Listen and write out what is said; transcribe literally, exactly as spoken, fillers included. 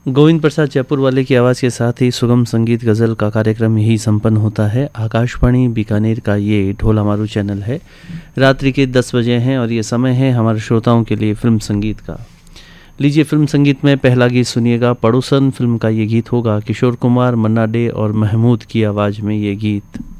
गोविंद प्रसाद जयपुर वाले की आवाज़ के साथ ही सुगम संगीत गज़ल का कार्यक्रम यही संपन्न होता है। आकाशवाणी बीकानेर का ये ढोला मारू चैनल है। रात्रि के दस बजे हैं और ये समय है हमारे श्रोताओं के लिए फिल्म संगीत का। लीजिए फिल्म संगीत में पहला गीत सुनिएगा। पड़ोसन फिल्म का ये गीत होगा। किशोर कुमार, मन्ना डे और महमूद की आवाज़ में ये गीत।